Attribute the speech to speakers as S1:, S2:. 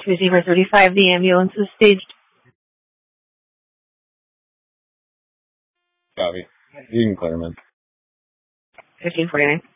S1: Tuesday for 35, the ambulance is staged.
S2: Copy. You can clear him in.
S1: 1549.